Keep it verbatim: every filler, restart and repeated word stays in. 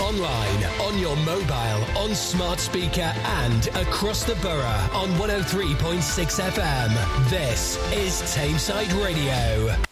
online, on your mobile, on smart speaker, and across the borough on one oh three point six F M. This is Tameside Radio.